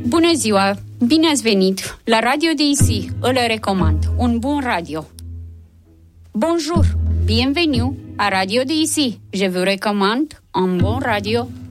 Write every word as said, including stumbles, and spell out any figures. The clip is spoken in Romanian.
Bună ziua! Bine ați venit la Radio D I C, îl recomand, un bun radio. Bonjour! Bienvenue à Radio D I C, je vous recommande un bon radio.